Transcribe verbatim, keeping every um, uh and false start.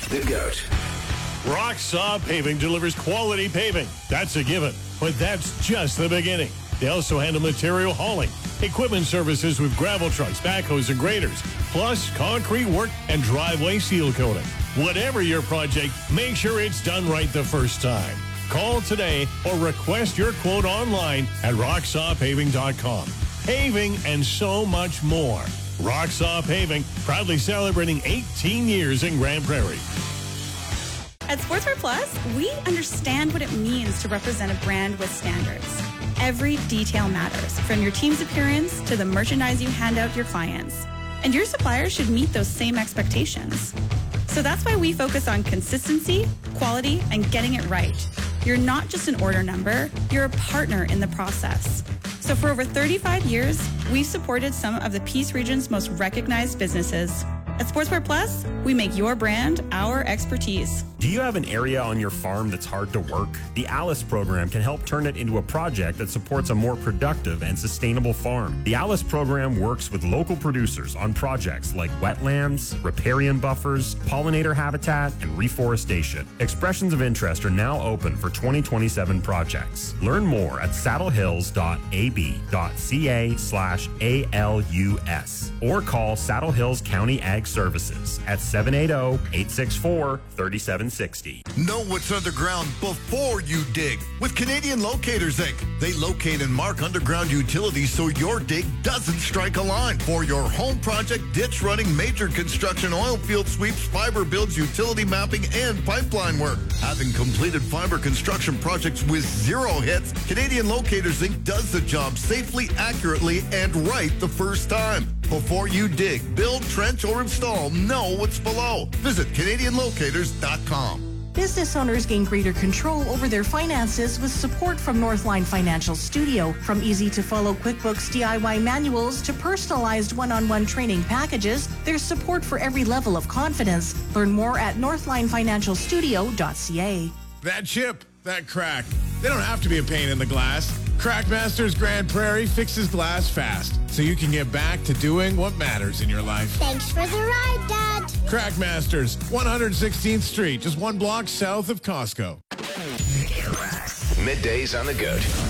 The GOAT. Rocksaw Paving delivers quality paving. That's a given, but that's just the beginning. They also handle material hauling, equipment services with gravel trucks, backhoes, and graders, plus concrete work and driveway seal coating. Whatever your project, make sure it's done right the first time. Call today or request your quote online at rocksaw paving dot com. Paving and so much more. Rocksaw Paving, proudly celebrating eighteen years in Grand Prairie. At Sportswear Plus, we understand what it means to represent a brand with standards. Every detail matters, from your team's appearance to the merchandise you hand out to your clients. And your suppliers should meet those same expectations. So that's why we focus on consistency, quality, and getting it right. You're not just an order number, you're a partner in the process. So for over thirty-five years, we've supported some of the Peace Region's most recognized businesses. At Sportswear Plus, we make your brand our expertise. Do you have an area on your farm that's hard to work? The ALICE program can help turn it into a project that supports a more productive and sustainable farm. The ALICE program works with local producers on projects like wetlands, riparian buffers, pollinator habitat, and reforestation. Expressions of interest are now open for twenty twenty-seven projects. Learn more at saddlehills dot a b dot c a slash A L U S or call Saddle Hills County Ag Services at seven eight zero, eight six four, three seven six zero. Know what's underground before you dig with Canadian Locators, Incorporated. They locate and mark underground utilities so your dig doesn't strike a line. For your home project, ditch running, major construction, oil field sweeps, fiber builds, utility mapping, and pipeline work. Having completed fiber construction projects with zero hits, Canadian Locators, Incorporated does the job safely, accurately, and right the first time. Before you dig, build, trench, or install, know what's below. Visit Canadian Locators dot com. Business owners gain greater control over their finances with support from Northline Financial Studio. From easy-to-follow QuickBooks D I Y manuals to personalized one-on-one training packages, there's support for every level of confidence. Learn more at northline financial studio dot c a. That chip, that crack, they don't have to be a pain in the glass. Crackmasters Grand Prairie fixes glass fast, so you can get back to doing what matters in your life. Thanks for the ride, Dad. Crackmasters, one hundred sixteenth Street, just one block south of Costco. Middays on the GOAT.